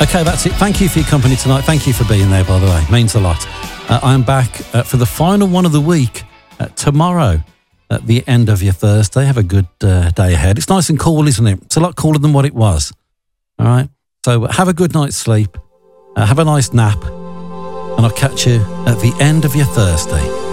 Okay, that's it. Thank you for your company tonight. Thank you for being there, by the way. Means a lot. I am back for the final one of the week tomorrow at the end of your Thursday. Have a good day ahead. It's nice and cool, isn't it? It's a lot cooler than what it was. All right? So have a good night's sleep. Have a nice nap. And I'll catch you at the end of your Thursday.